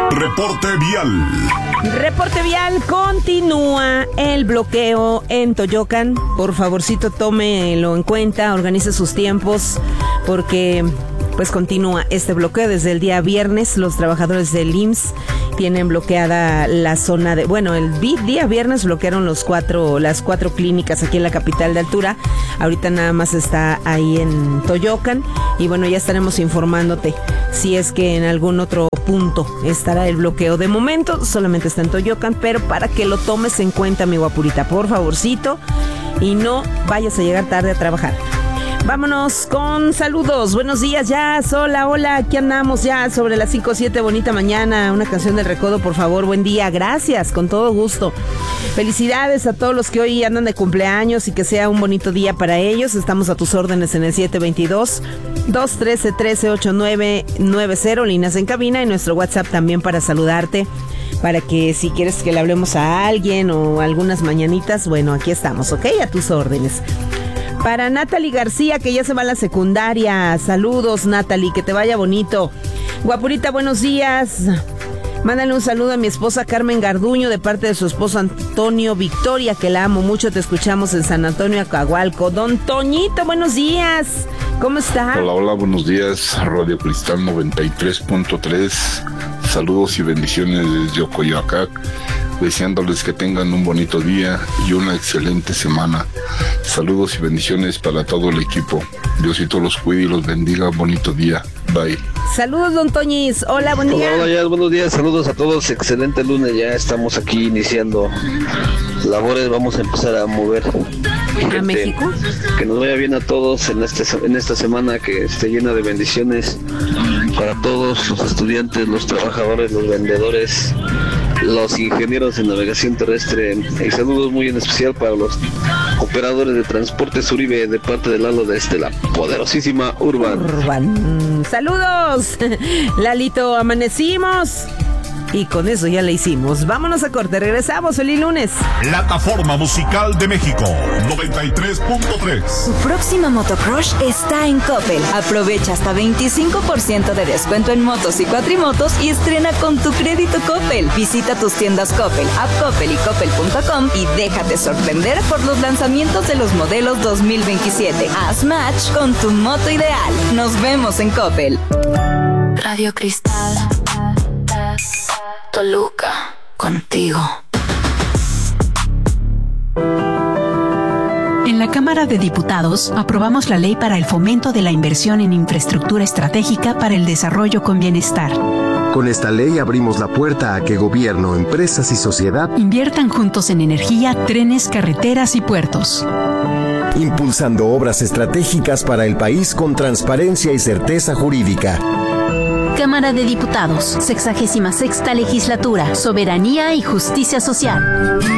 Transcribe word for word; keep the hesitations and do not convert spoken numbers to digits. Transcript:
Reporte vial. Reporte vial, continúa el bloqueo en Toyocan. Por favorcito, tómelo en cuenta, organice sus tiempos, porque pues continúa este bloqueo desde el día viernes. Los trabajadores del I M S S tienen bloqueada la zona de, bueno, el día viernes bloquearon los cuatro, las cuatro clínicas aquí en la capital de altura. Ahorita nada más está ahí en Toyocan y bueno, ya estaremos informándote si es que en algún otro punto estará el bloqueo. De momento solamente está en Toyocan, pero para que lo tomes en cuenta, mi guapurita, por favorcito, y no vayas a llegar tarde a trabajar. Vámonos con saludos. Buenos días, Jazz. Hola, hola. Aquí andamos ya sobre las cinco o siete. Bonita mañana. Una canción del recodo, por favor. Buen día. Gracias. Con todo gusto. Felicidades a todos los que hoy andan de cumpleaños y que sea un bonito día para ellos. Estamos a tus órdenes en el siete veintidós, dos trece, trece ochenta y nueve noventa. Líneas en cabina y nuestro WhatsApp también para saludarte. Para que si quieres que le hablemos a alguien o algunas mañanitas, bueno, aquí estamos, ¿ok? A tus órdenes. Para Natalie García, que ya se va a la secundaria. Saludos, Natalie, que te vaya bonito. Guapurita, buenos días. Mándale un saludo a mi esposa Carmen Garduño de parte de su esposo Antonio Victoria, que la amo mucho. Te escuchamos en San Antonio, Acahualco. Don Toñito, buenos días. ¿Cómo está? Hola, hola, buenos días. Radio Cristal noventa y tres punto tres. Saludos y bendiciones desde Ocoyoacac. Deseándoles que tengan un bonito día y una excelente semana. Saludos y bendiciones para todo el equipo. Diosito los cuide y los bendiga. Bonito día. Bye. Saludos, don Toñis. Hola, buen día. Hola, hola, ya, buenos días. Saludos a todos. Excelente lunes. Ya estamos aquí iniciando labores. Vamos a empezar a mover a gente. México. Que nos vaya bien a todos en, este, en esta semana, que esté llena de bendiciones para todos los estudiantes, los trabajadores, los vendedores, los ingenieros de navegación terrestre, y saludos muy en especial para los operadores de transporte Uribe de parte de Lalo desde la poderosísima Urban. Urban. Saludos, Lalito, amanecimos y con eso ya le hicimos. Vámonos a corte, regresamos, feliz lunes. Plataforma Musical de México noventa y tres punto tres. Tu próxima motocrush está en Coppel. Aprovecha hasta veinticinco por ciento de descuento en motos y cuatrimotos y estrena con tu crédito Coppel. Visita tus tiendas Coppel, App Coppel y Coppel punto com y déjate sorprender por los lanzamientos de los modelos dos mil veintisiete. Haz match con tu moto ideal. Nos vemos en Coppel. Radio Cristal Toluca, contigo. En la Cámara de Diputados aprobamos la ley para el fomento de la inversión en infraestructura estratégica para el desarrollo con bienestar. Con esta ley abrimos la puerta a que gobierno, empresas y sociedad inviertan juntos en energía, trenes, carreteras y puertos, impulsando obras estratégicas para el país con transparencia y certeza jurídica. Cámara de Diputados, sexagésima sexta legislatura, Soberanía y Justicia Social.